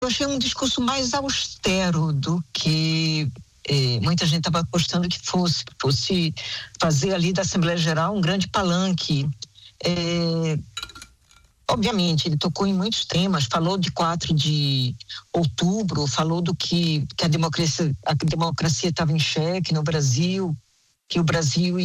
Eu achei um discurso mais austero do que muita gente estava apostando que fosse fazer ali da Assembleia Geral um grande palanque. Obviamente, ele tocou em muitos temas, falou de 4 de outubro, falou do que a democracia estava em xeque no Brasil, que o Brasil